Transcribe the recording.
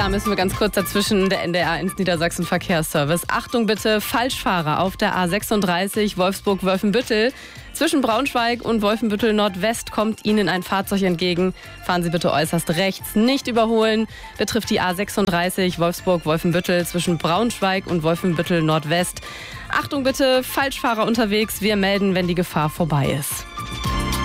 Da müssen wir ganz kurz dazwischen, der NDR 1 Niedersachsen Verkehrsservice. Achtung bitte, Falschfahrer auf der A36 Wolfsburg-Wolfenbüttel. Zwischen Braunschweig und Wolfenbüttel Nordwest kommt Ihnen ein Fahrzeug entgegen. Fahren Sie bitte äußerst rechts, nicht überholen. Betrifft die A36 Wolfsburg-Wolfenbüttel zwischen Braunschweig und Wolfenbüttel Nordwest. Achtung bitte, Falschfahrer unterwegs. Wir melden, wenn die Gefahr vorbei ist.